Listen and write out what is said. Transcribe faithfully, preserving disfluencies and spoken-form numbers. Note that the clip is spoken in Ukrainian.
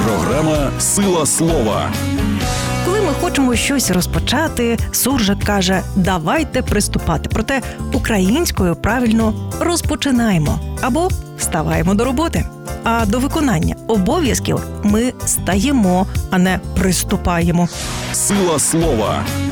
Програма «Сила слова». Коли ми хочемо щось розпочати, суржик каже «давайте приступати». Проте українською правильно «розпочинаємо» або «вставаємо до роботи». А до виконання обов'язків ми стаємо, а не приступаємо. «Сила слова».